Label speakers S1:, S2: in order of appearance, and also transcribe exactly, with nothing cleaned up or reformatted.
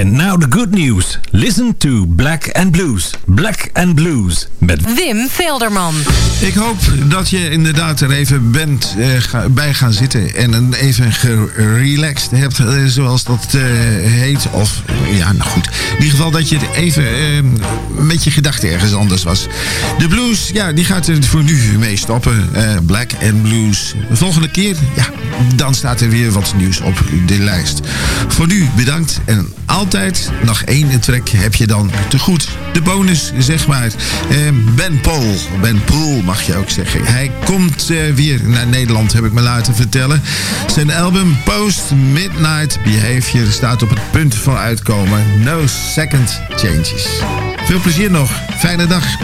S1: And now the good news. Listen to Black and Blues. Black and Blues. Met
S2: Wim Velderman.
S3: Ik hoop dat je inderdaad er even bent uh, ga, bij gaan zitten. En een even gerelaxed hebt, uh, zoals dat uh, heet. Of, ja, nou goed. In ieder geval dat je even uh, met je gedachten ergens anders was. De blues, ja, die gaat er voor nu mee stoppen. Uh, Black and Blues. De volgende keer, ja, dan staat er weer wat nieuws op de lijst. Voor nu bedankt. En altijd nog één track heb je dan te goed. De bonus, zeg maar. Uh, Ben Paul. Ben Paul mag je ook zeggen. Hij komt uh, weer naar Nederland, heb ik me laten vertellen. Zijn album Post Midnight Behavior staat op het punt van uitkomen. No Second Changes. Veel plezier nog. Fijne dag.